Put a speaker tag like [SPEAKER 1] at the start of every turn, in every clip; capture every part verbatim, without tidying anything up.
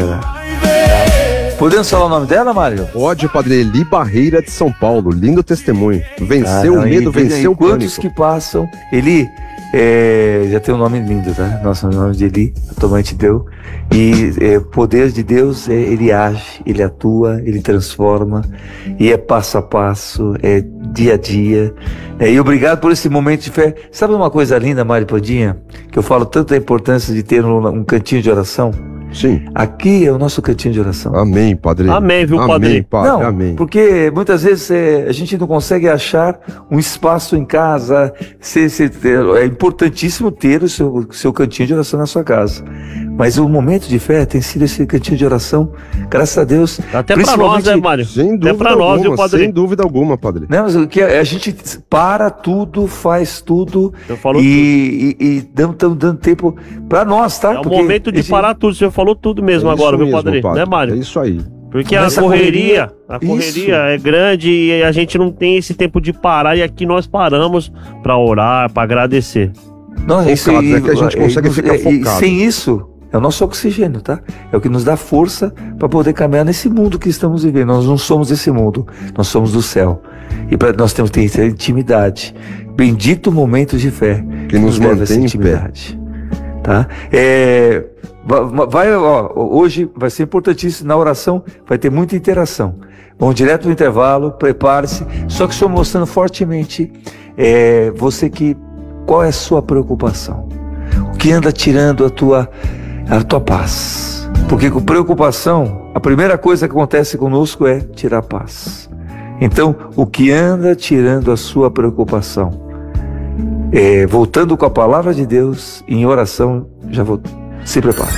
[SPEAKER 1] melhorar. Podemos falar o nome dela, Mário?
[SPEAKER 2] Pode, Padre. Eli Barreira de São Paulo. Lindo testemunho. Venceu
[SPEAKER 1] ah,
[SPEAKER 2] o medo, venceu o pânico.
[SPEAKER 1] Quantos que passam? Eli, é, já tem um nome lindo, tá? Nosso nome de Eli, a tua mãe te deu. E é, o poder de Deus, é, ele age, ele atua, ele transforma. E é passo a passo, é dia a dia. É, e obrigado por esse momento de fé. Sabe uma coisa linda, Mário Padinha? Que eu falo tanto da importância de ter um, um cantinho de oração?
[SPEAKER 2] Sim.
[SPEAKER 1] Aqui é o nosso cantinho de oração.
[SPEAKER 2] Amém, Padre.
[SPEAKER 3] Amém, viu, Padre?
[SPEAKER 2] Amém, Padre.
[SPEAKER 1] Não,
[SPEAKER 2] Amém.
[SPEAKER 1] porque muitas vezes é, a gente não consegue achar um espaço em casa. Se, se, é importantíssimo ter o seu, seu cantinho de oração na sua casa. Mas o momento de fé tem sido esse cantinho de oração, graças a Deus.
[SPEAKER 3] Até pra nós, né, Mário?
[SPEAKER 2] Sem dúvida
[SPEAKER 3] Até pra nós,
[SPEAKER 2] alguma,
[SPEAKER 3] viu, Padre?
[SPEAKER 2] sem dúvida alguma, Padre.
[SPEAKER 1] Não, mas o que a gente para tudo, faz tudo.
[SPEAKER 3] Eu falo
[SPEAKER 1] e, tudo. E, e damos dando tempo pra nós, tá?
[SPEAKER 3] É o
[SPEAKER 1] Porque
[SPEAKER 3] momento de
[SPEAKER 1] esse...
[SPEAKER 3] parar tudo. Você falou tudo mesmo
[SPEAKER 2] É
[SPEAKER 3] agora,
[SPEAKER 2] isso
[SPEAKER 3] viu,
[SPEAKER 2] mesmo,
[SPEAKER 3] Padre?
[SPEAKER 2] Padre?
[SPEAKER 3] Né, Mário?
[SPEAKER 2] É isso aí.
[SPEAKER 3] Porque a
[SPEAKER 1] Nessa
[SPEAKER 3] correria,
[SPEAKER 1] correria,
[SPEAKER 3] a correria
[SPEAKER 1] isso.
[SPEAKER 3] é grande e a gente não tem esse tempo de parar. E aqui nós paramos pra orar, pra agradecer.
[SPEAKER 1] Não,
[SPEAKER 2] Focado,
[SPEAKER 1] isso,
[SPEAKER 2] né, que a gente consegue
[SPEAKER 1] e,
[SPEAKER 2] ficar
[SPEAKER 1] e,
[SPEAKER 2] focado.
[SPEAKER 1] E sem isso, é o nosso oxigênio, tá? É o que nos dá força para poder caminhar nesse mundo que estamos vivendo. Nós não somos desse mundo, nós somos do céu. E pra, nós temos que ter intimidade. Bendito momento de fé
[SPEAKER 2] Que nos
[SPEAKER 1] leva a
[SPEAKER 2] mantém
[SPEAKER 1] essa
[SPEAKER 2] em pé.
[SPEAKER 1] intimidade. Tá? É, vai, ó, hoje vai ser importantíssimo na oração, vai ter muita interação. Vamos direto no intervalo, prepare-se. Só que estou mostrando fortemente é, você que qual é a sua preocupação, o que anda tirando a tua a tua paz. Porque com preocupação, a primeira coisa que acontece conosco é tirar a paz. Então, o que anda tirando a sua preocupação? É, voltando com a palavra de Deus, em oração, já vou. Se prepara.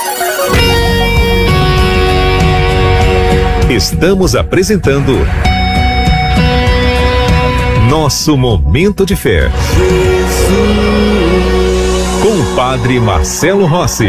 [SPEAKER 4] Estamos apresentando Nosso Momento de Fé. Com o Padre Marcelo Rossi.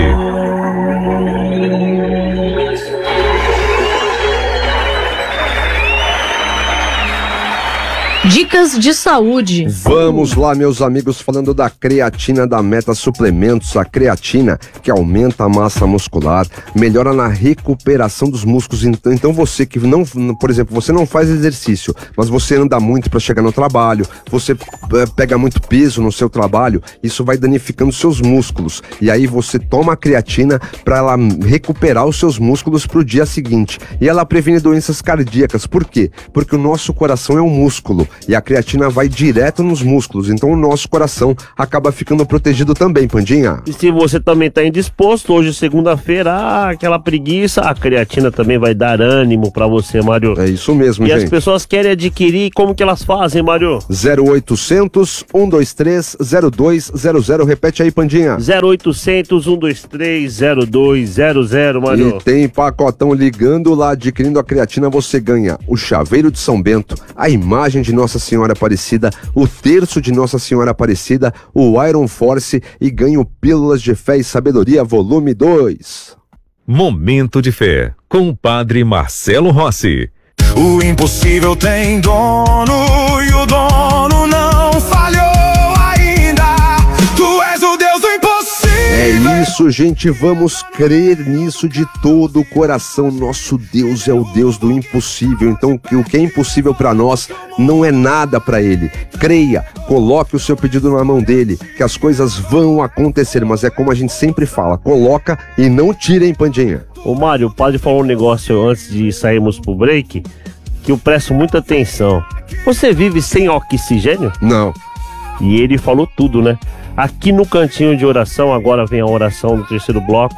[SPEAKER 5] Dicas de saúde.
[SPEAKER 2] Vamos lá, meus amigos, falando da creatina da Meta Suplementos. A creatina que aumenta a massa muscular, melhora na recuperação dos músculos. Então, então você que não, por exemplo, você não faz exercício, mas você anda muito para chegar no trabalho, você é, pega muito peso no seu trabalho, isso vai danificando seus músculos. E aí você toma a creatina para ela recuperar os seus músculos para o dia seguinte. E ela previne doenças cardíacas. Por quê? Porque o nosso coração é um músculo. E a creatina vai direto nos músculos, então o nosso coração acaba ficando protegido também, Pandinha.
[SPEAKER 3] E se você também tá indisposto, hoje segunda-feira, ah, aquela preguiça, a creatina também vai dar ânimo pra você, Mário.
[SPEAKER 2] É isso mesmo,
[SPEAKER 3] e
[SPEAKER 2] gente.
[SPEAKER 3] E as pessoas querem adquirir, como que elas fazem, Mário?
[SPEAKER 2] zero oitocentos, um dois três, zero dois zero zero, repete aí, Pandinha.
[SPEAKER 3] zero oitocentos, um dois três, zero dois zero zero, Mário.
[SPEAKER 2] E tem pacotão ligando lá, adquirindo a creatina, você ganha o chaveiro de São Bento, a imagem de Nossa Senhora Aparecida, o terço de Nossa Senhora Aparecida, o Iron Force e ganho Pílulas de Fé e Sabedoria volume dois.
[SPEAKER 4] Momento de Fé, com o Padre Marcelo Rossi.
[SPEAKER 6] O impossível tem dono e o dono não falhou ainda. Tu és o Deus do impossível.
[SPEAKER 2] É isso, gente, vamos crer nisso de todo o coração. Nosso Deus é o Deus do impossível, então o que é impossível para nós não é nada para Ele. Creia, coloque o seu pedido na mão dele, que as coisas vão acontecer, mas é como a gente sempre fala, coloca e não tira, hein, Pandinha?
[SPEAKER 3] Ô Mário, o padre falou um negócio antes de sairmos pro break, que eu presto muita atenção. Você vive sem oxigênio?
[SPEAKER 2] Não.
[SPEAKER 3] E ele falou tudo, né? Aqui no cantinho de oração, agora vem a oração do terceiro bloco.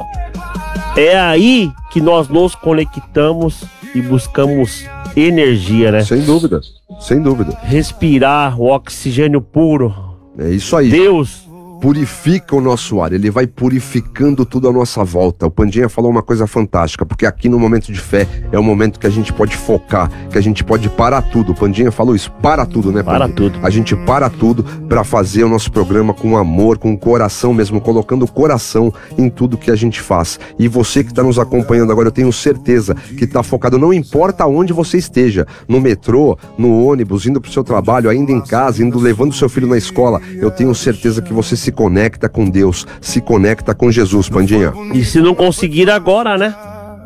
[SPEAKER 3] É aí que nós nos conectamos e buscamos energia, né?
[SPEAKER 2] Sem dúvida, sem dúvida.
[SPEAKER 3] Respirar o oxigênio puro.
[SPEAKER 2] É isso aí.
[SPEAKER 3] Deus
[SPEAKER 2] purifica o nosso ar, ele vai purificando tudo à nossa volta. O Pandinha falou uma coisa fantástica, porque aqui no momento de fé é o momento que a gente pode focar, que a gente pode parar tudo. O Pandinha falou isso, para tudo, né, Pandinha?
[SPEAKER 3] Para tudo.
[SPEAKER 2] A gente para tudo para fazer o nosso programa com amor, com o coração mesmo, colocando o coração em tudo que a gente faz. E você que está nos acompanhando agora, eu tenho certeza que está focado, não importa onde você esteja, no metrô, no ônibus, indo pro seu trabalho, ainda em casa, indo levando seu filho na escola, eu tenho certeza que você se conecta com Deus, se conecta com Jesus, Pandinha.
[SPEAKER 3] E se não conseguir agora, né?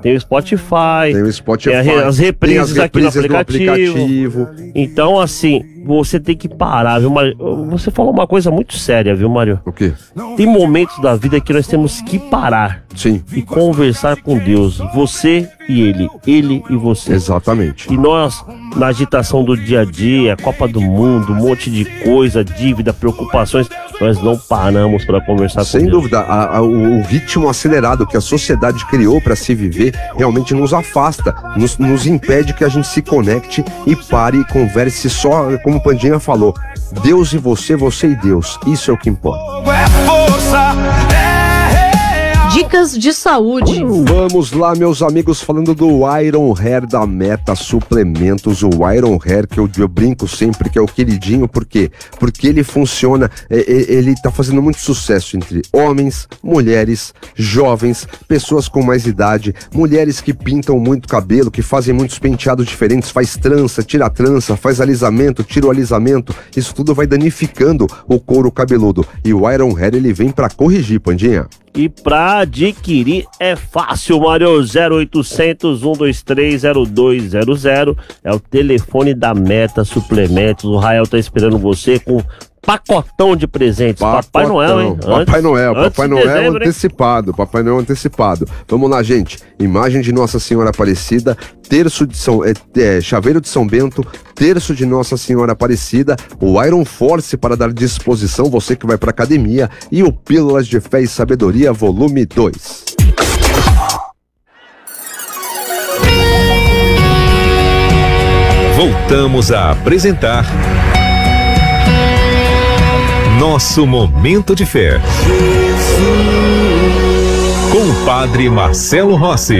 [SPEAKER 3] Tem o Spotify,
[SPEAKER 2] Tem o Spotify,
[SPEAKER 3] tem a- as reprises,
[SPEAKER 2] tem as reprises
[SPEAKER 3] aqui no
[SPEAKER 2] no
[SPEAKER 3] aplicativo.
[SPEAKER 2] aplicativo.
[SPEAKER 3] Então, assim, você tem que parar, viu, Mário? Você falou uma coisa muito séria, viu, Mário?
[SPEAKER 2] O quê?
[SPEAKER 3] Tem momentos da vida que nós temos que parar
[SPEAKER 2] Sim,
[SPEAKER 3] e conversar com Deus. Você e Ele, Ele e você.
[SPEAKER 2] exatamente.
[SPEAKER 3] E nós, na agitação do dia a dia, Copa do Mundo, um monte de coisa, dívida, preocupações, nós não paramos para conversar
[SPEAKER 2] Sem
[SPEAKER 3] com Deus.
[SPEAKER 2] dúvida, a- a- o, o ritmo acelerado que a sociedade criou para se viver realmente nos afasta, nos, nos impede que a gente se conecte e pare e converse só, como o Pandinha falou, Deus e você, você e Deus. Isso é o que importa.
[SPEAKER 6] É força, é real.
[SPEAKER 5] Dicas de saúde.
[SPEAKER 2] Vamos lá, meus amigos, falando do Iron Hair da Meta Suplementos, o Iron Hair que eu, eu brinco sempre que é o queridinho, por quê? Porque ele funciona, é, é, ele tá fazendo muito sucesso entre homens, mulheres, jovens, pessoas com mais idade, mulheres que pintam muito cabelo, que fazem muitos penteados diferentes, faz trança, tira a trança, faz alisamento, tira o alisamento, isso tudo vai danificando o couro cabeludo, e o Iron Hair ele vem pra corrigir, Pandinha.
[SPEAKER 3] E pra adquirir é fácil, Mário. zero oitocentos, um dois três, zero dois zero zero é o telefone da Meta Suplementos. O Rael tá esperando você com pacotão de presentes. Papai Noel, hein?
[SPEAKER 2] Papai
[SPEAKER 3] Antes-
[SPEAKER 2] Noel,
[SPEAKER 3] antes
[SPEAKER 2] Papai
[SPEAKER 3] de
[SPEAKER 2] Noel
[SPEAKER 3] dezembro, hein?
[SPEAKER 2] antecipado, Papai Noel antecipado. Vamos lá, gente. Imagem de Nossa Senhora Aparecida, terço de São, é, é, chaveiro de São Bento, terço de Nossa Senhora Aparecida, o Iron Force para dar disposição, você que vai pra academia, e o Pílulas de Fé e Sabedoria, volume dois.
[SPEAKER 4] Voltamos a apresentar Nosso Momento de Fé. Com o Padre Marcelo Rossi.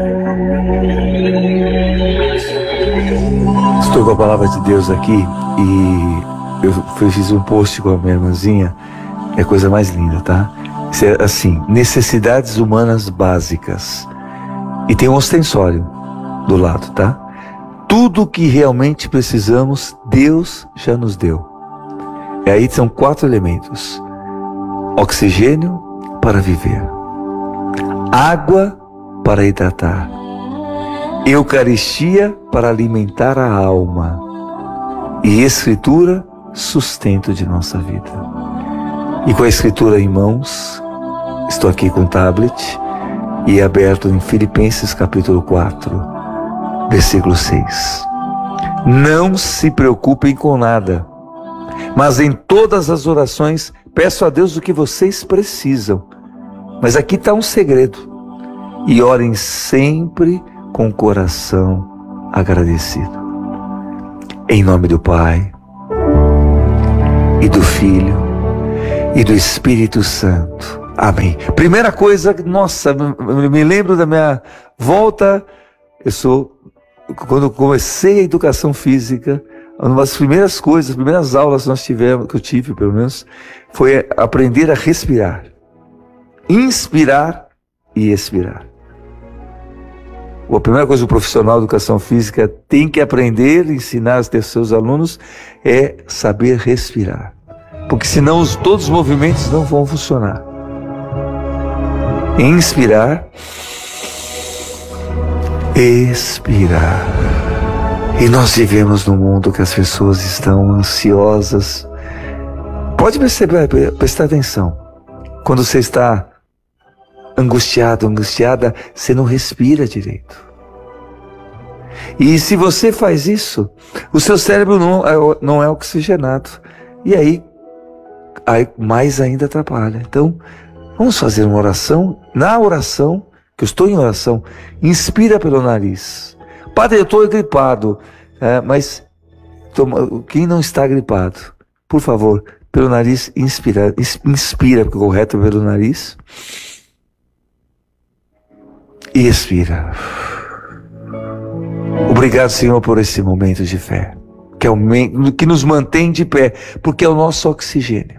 [SPEAKER 1] Estou com a palavra de Deus aqui e eu fiz um post com a minha irmãzinha, é a coisa mais linda, tá? Isso é assim, necessidades humanas básicas. E tem um ostensório do lado, tá? Tudo que realmente precisamos, Deus já nos deu. E aí são quatro elementos: oxigênio para viver, água para hidratar, Eucaristia para alimentar a alma e Escritura, sustento de nossa vida. E com a Escritura em mãos, estou aqui com o tablet e aberto em Filipenses capítulo quatro, versículo seis. Não se preocupem com nada, mas em todas as orações peço a Deus o que vocês precisam. Mas aqui está um segredo. E orem sempre com o coração agradecido. Em nome do Pai, e do Filho, e do Espírito Santo. Amém. Primeira coisa, nossa, me me lembro da minha volta, eu sou, quando eu comecei a educação física, uma das primeiras coisas, as primeiras aulas que nós tivemos, que eu tive pelo menos, foi aprender a respirar. Inspirar e expirar. A primeira coisa que o profissional de educação física tem que aprender, ensinar aos seus alunos, é saber respirar. Porque senão os, todos os movimentos não vão funcionar. Inspirar, expirar. E nós vivemos num mundo que as pessoas estão ansiosas. Pode perceber, prestar atenção. Quando você está angustiado, angustiada, você não respira direito. E se você faz isso, o seu cérebro não é, não é oxigenado. E aí, aí mais ainda atrapalha. Então, vamos fazer uma oração. Na oração, que eu estou em oração, inspira pelo nariz. Padre, eu estou gripado, é, mas toma, quem não está gripado, por favor, pelo nariz, inspira, inspira, porque o correto é pelo nariz, e expira. Obrigado, Senhor, por esse momento de fé, que, é o, que nos mantém de pé, porque é o nosso oxigênio.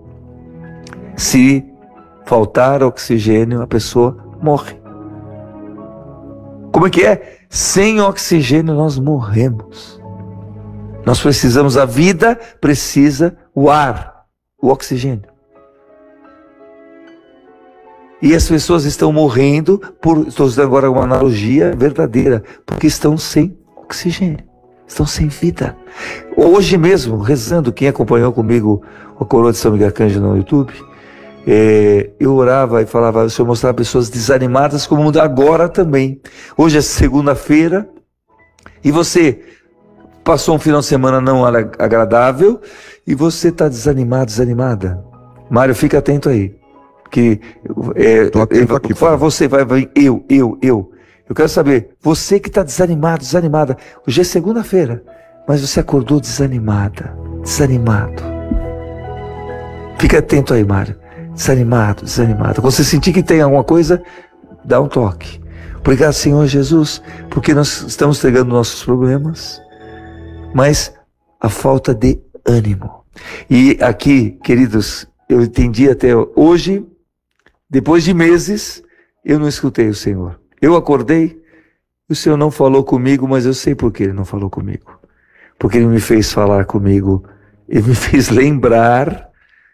[SPEAKER 1] Se faltar oxigênio, a pessoa morre. Como é que é? Sem oxigênio nós morremos. Nós precisamos, a vida precisa o ar, o oxigênio. E as pessoas estão morrendo, por, estou usando agora uma analogia verdadeira, porque estão sem oxigênio, estão sem vida. Hoje mesmo, rezando, quem acompanhou comigo a Coroa de São Miguel Arcanjo no YouTube, é, eu orava e falava, o Senhor mostrava pessoas desanimadas como agora também. Hoje é segunda-feira, e você passou um final de semana não agradável, e você está desanimado, desanimada. Mário, fica atento aí. Que é,
[SPEAKER 2] Tô atento
[SPEAKER 1] é,
[SPEAKER 2] aqui,
[SPEAKER 1] fala, você vai, vai, eu, eu, eu. Eu quero saber, você que está desanimado, desanimada. Hoje é segunda-feira, mas você acordou desanimada, desanimado. Fica atento aí, Mário. Desanimado, desanimado. Quando você sentir que tem alguma coisa, dá um toque. Obrigado, Senhor Jesus, porque nós estamos entregando nossos problemas, mas a falta de ânimo. E aqui, queridos, eu entendi até hoje, depois de meses, eu não escutei o Senhor. Eu acordei, o Senhor não falou comigo, mas eu sei por que Ele não falou comigo. Porque Ele me fez falar comigo, Ele me fez lembrar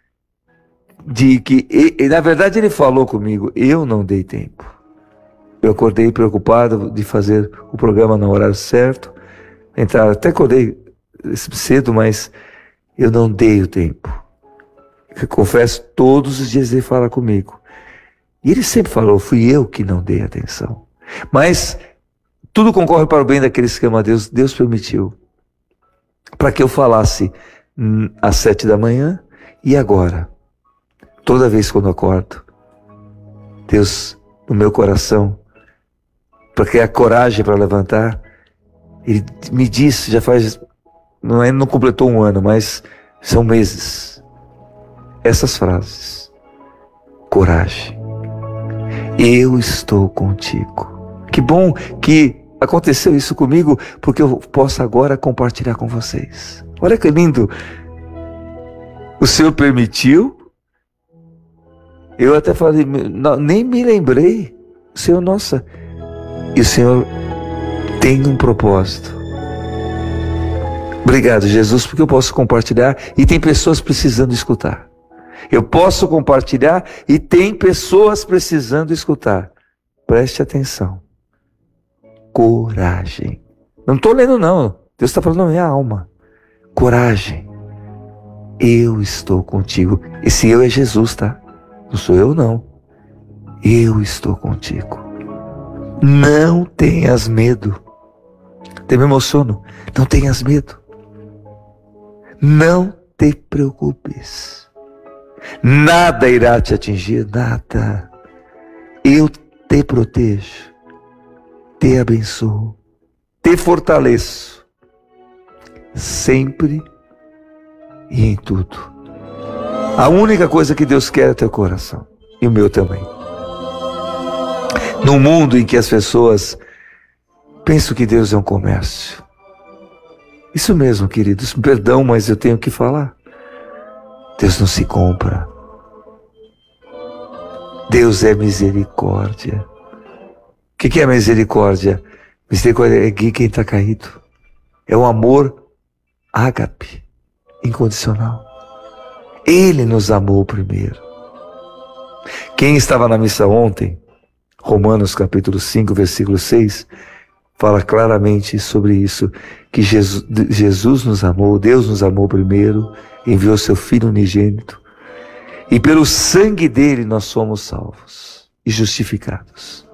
[SPEAKER 1] de que, e, na verdade Ele falou comigo, eu não dei tempo. Eu acordei preocupado de fazer o programa no horário certo, entrar, até acordei cedo, mas eu não dei o tempo. Eu confesso, todos os dias Ele fala comigo. E Ele sempre falou, fui eu que não dei atenção. Mas tudo concorre para o bem daqueles que amam a Deus. Deus permitiu. Para que eu falasse hum, às sete da manhã e agora. Toda vez quando eu acordo. Deus, no meu coração, para criar coragem para levantar, Ele me disse, já faz, não, é, não completou um ano, mas são meses. Essas frases. Coragem. Eu estou contigo. Que bom que aconteceu isso comigo, porque eu posso agora compartilhar com vocês. Olha que lindo. O Senhor permitiu. Eu até falei, não, nem me lembrei. O Senhor, nossa. E o Senhor tem um propósito. Obrigado, Jesus, porque eu posso compartilhar e tem pessoas precisando escutar. Eu posso compartilhar e tem pessoas precisando escutar. Preste atenção. Coragem. Não estou lendo não. Deus está falando na minha alma. Coragem. Eu estou contigo. Esse eu é Jesus, tá? Não sou eu não. Eu estou contigo. Não tenhas medo. Até me emociono. Não tenhas medo. Não te preocupes. Nada irá te atingir, nada. Eu te protejo, te abençoo, te fortaleço, sempre e em tudo. A única coisa que Deus quer é teu coração, e o meu também. Num mundo em que as pessoas pensam que Deus é um comércio. Isso mesmo, queridos, perdão, mas eu tenho que falar. Deus não se compra. Deus é misericórdia. O que, que é misericórdia? Misericórdia é quem está caído. É um amor ágape, incondicional. Ele nos amou primeiro. Quem estava na missa ontem, Romanos capítulo cinco, versículo seis, fala claramente sobre isso, que Jesus, Jesus nos amou, Deus nos amou primeiro, enviou seu Filho unigênito, e pelo sangue dele nós somos salvos e justificados.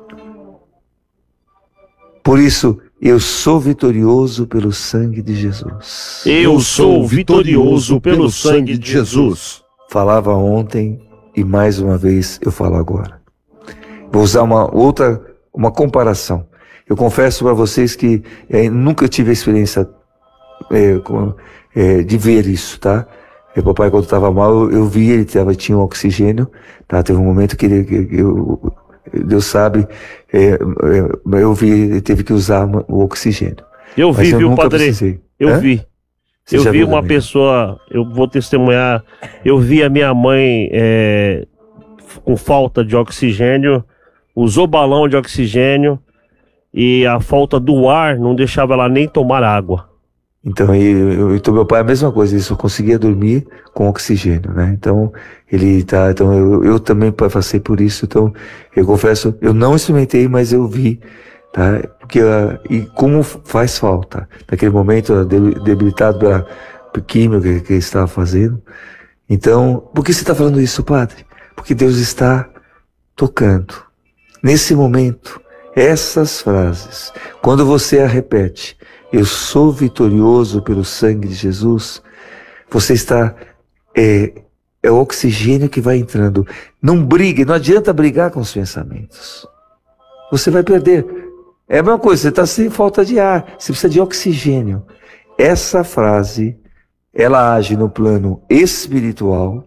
[SPEAKER 1] Por isso, eu sou vitorioso pelo sangue de Jesus.
[SPEAKER 3] Eu sou vitorioso pelo sangue de Jesus.
[SPEAKER 1] Falava ontem e mais uma vez eu falo agora. Vou usar uma outra, uma comparação. Eu confesso para vocês que é, nunca tive a experiência é, com, é, de ver isso, tá? Meu papai, quando estava mal, eu, eu vi, ele tava, tinha um oxigênio, tá? Teve um momento que ele, que eu, Deus sabe, é, é, eu vi, ele teve que usar o oxigênio.
[SPEAKER 3] Eu vi,
[SPEAKER 1] eu
[SPEAKER 3] viu, padre?
[SPEAKER 1] Precisei.
[SPEAKER 3] Eu
[SPEAKER 1] Hã?
[SPEAKER 3] vi.
[SPEAKER 1] Você
[SPEAKER 3] eu
[SPEAKER 1] já
[SPEAKER 3] vi
[SPEAKER 1] viu
[SPEAKER 3] uma
[SPEAKER 1] também?
[SPEAKER 3] pessoa, eu vou testemunhar, eu vi a minha mãe é, com falta de oxigênio, usou balão de oxigênio, e a falta do ar não deixava ela nem tomar água.
[SPEAKER 1] Então, eu, então meu pai é a mesma coisa, ele só conseguia dormir com oxigênio, né? Então, ele tá, então eu, eu também passei por isso, então eu confesso, eu não experimentei, mas eu vi, tá? Porque, uh, e como faz falta, naquele momento, debilitado pela química que, que ele estava fazendo. Então, por que você está falando isso, padre? Porque Deus está tocando. Nesse momento, essas frases, quando você a repete, eu sou vitorioso pelo sangue de Jesus, você está, é, é o oxigênio que vai entrando. Não brigue, não adianta brigar com os pensamentos. Você vai perder. É a mesma coisa, você está sem falta de ar, você precisa de oxigênio. Essa frase, ela age no plano espiritual.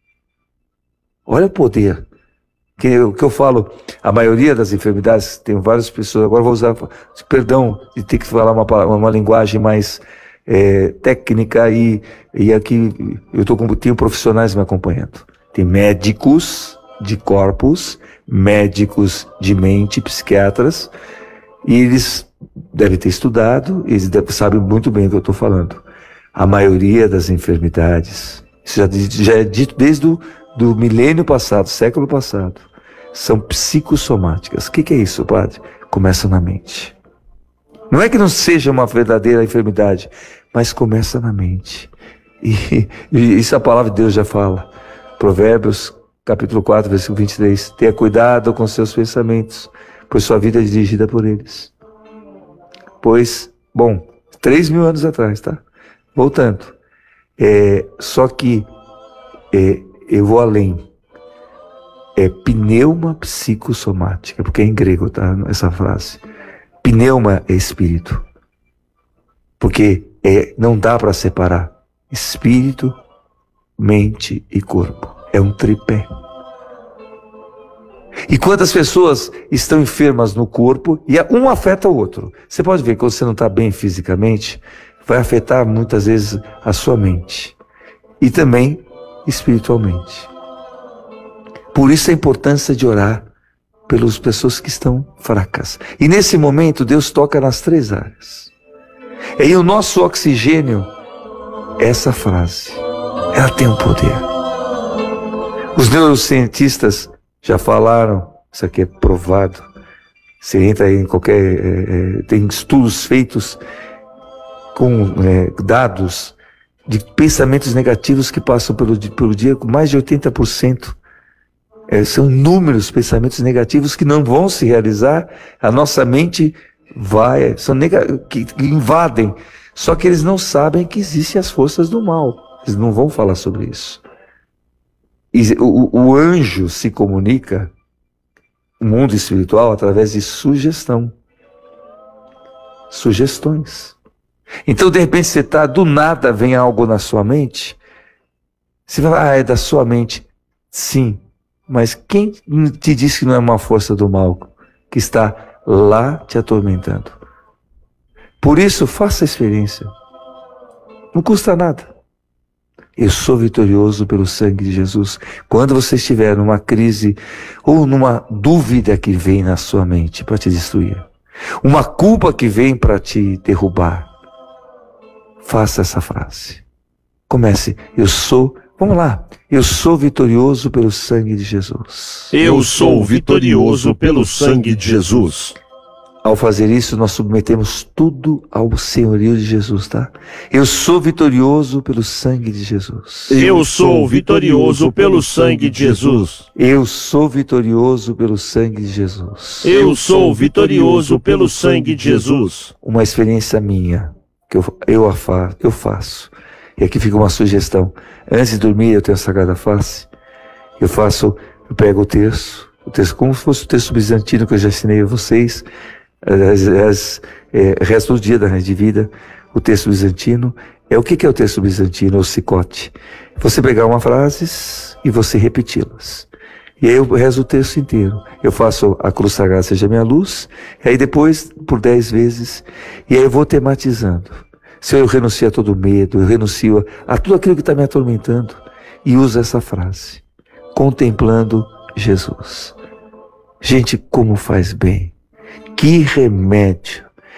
[SPEAKER 1] Olha o poder. Que eu, que eu falo, a maioria das enfermidades, tem várias pessoas, agora vou usar, perdão, de ter que falar uma, uma linguagem mais é, técnica, e, e aqui eu tô com, tenho profissionais me acompanhando. Tem médicos de corpos, médicos de mente, psiquiatras, e eles devem ter estudado, eles devem, sabem muito bem o que eu estou falando. A maioria das enfermidades, isso já, já é dito desde o do milênio passado, século passado, são psicossomáticas. O que, que é isso, padre? Começa na mente. Não é que não seja uma verdadeira enfermidade, mas começa na mente. E, e isso a palavra de Deus já fala. Provérbios, capítulo quatro, versículo vinte e três. Tenha cuidado com seus pensamentos, pois sua vida é dirigida por eles. Pois, bom, três mil anos atrás, tá? Voltando. É, só que é, eu vou além. É pneuma psicossomática, porque é em grego, tá? Essa frase. Pneuma é espírito. Porque é, não dá para separar espírito, mente e corpo. É um tripé. E quantas pessoas estão enfermas no corpo e um afeta o outro. Você pode ver que quando você não está bem fisicamente, vai afetar muitas vezes a sua mente. E também espiritualmente. Por isso a importância de orar pelas pessoas que estão fracas. E nesse momento Deus toca nas três áreas. E o nosso oxigênio, essa frase, ela tem um poder. Os neurocientistas já falaram, isso aqui é provado. Você entra em qualquer... É, é, tem estudos feitos com é, dados de pensamentos negativos que passam pelo, pelo dia, com mais de oitenta por cento. É, são inúmeros pensamentos negativos que não vão se realizar, a nossa mente vai, são nega, que, que invadem, só que eles não sabem que existem as forças do mal, eles não vão falar sobre isso. E o, o anjo se comunica, o mundo espiritual, através de sugestão, sugestões. Então, de repente, você está, do nada vem algo na sua mente, você vai falar, ah, é da sua mente. Sim, mas quem te disse que não é uma força do mal que está lá te atormentando? Por isso, faça a experiência. Não custa nada. Eu sou vitorioso pelo sangue de Jesus. Quando você estiver numa crise ou numa dúvida que vem na sua mente para te destruir, uma culpa que vem para te derrubar, faça essa frase. Comece, eu sou, vamos lá, eu sou vitorioso pelo sangue de Jesus.
[SPEAKER 3] Eu sou vitorioso pelo sangue de Jesus.
[SPEAKER 1] Ao fazer isso, nós submetemos tudo ao senhorio de Jesus, tá? Eu sou vitorioso pelo sangue de Jesus.
[SPEAKER 3] Eu sou vitorioso pelo sangue de Jesus.
[SPEAKER 1] Eu sou vitorioso pelo sangue de Jesus.
[SPEAKER 3] Eu sou vitorioso pelo sangue de Jesus.
[SPEAKER 1] Uma experiência minha, que eu, eu, a fa, eu faço. E aqui fica uma sugestão. Antes de dormir, eu tenho a Sagrada Face. Eu faço, eu pego o terço, o terço como se fosse o terço bizantino que eu já ensinei a vocês. As, as, é, resto do dia da de vida, o texto bizantino. É, o que, que é o texto bizantino, ou cicote? Você pegar uma frases e você repeti-las. E aí eu rezo o texto inteiro. Eu faço a cruz sagrada seja minha luz, e aí depois por dez vezes, e aí eu vou tematizando. Se eu renuncio a todo medo, eu renuncio a, a tudo aquilo que está me atormentando, e uso essa frase, contemplando Jesus. Gente, como faz bem. Que remédio!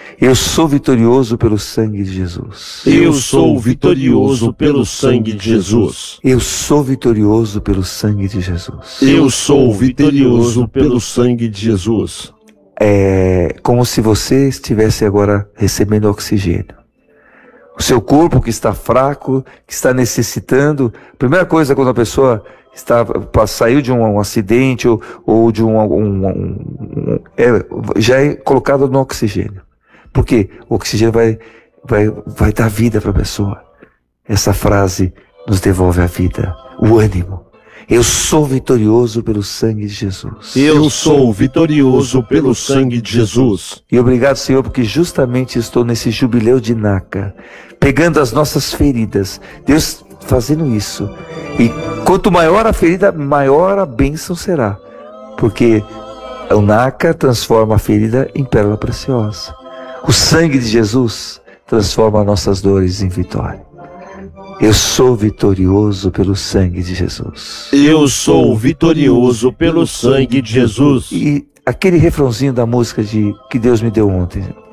[SPEAKER 1] Eu sou vitorioso pelo sangue de Jesus.
[SPEAKER 3] Eu sou vitorioso pelo sangue de Jesus.
[SPEAKER 1] Eu sou vitorioso pelo sangue de Jesus.
[SPEAKER 3] Eu sou vitorioso pelo sangue de Jesus.
[SPEAKER 1] É como se você estivesse agora recebendo oxigênio. O seu corpo que está fraco, que está necessitando. Primeira coisa, quando a pessoa está, saiu de um, um acidente ou, ou de um, um, um, um é, já é colocado no oxigênio. Porque o oxigênio vai, vai, vai dar vida para a pessoa. Essa frase nos devolve a vida, o ânimo. Eu sou vitorioso pelo sangue de Jesus.
[SPEAKER 3] Eu sou vitorioso pelo sangue de Jesus.
[SPEAKER 1] E obrigado, Senhor, porque justamente estou nesse jubileu de Naca, pegando as nossas feridas. Deus fazendo isso. E quanto maior a ferida, maior a bênção será. Porque o Naca transforma a ferida em pérola preciosa. O sangue de Jesus transforma nossas dores em vitória. Eu sou vitorioso pelo sangue de Jesus.
[SPEAKER 3] Eu sou vitorioso pelo sangue de Jesus.
[SPEAKER 1] E aquele refrãozinho da música de Que Deus Me Deu Ontem.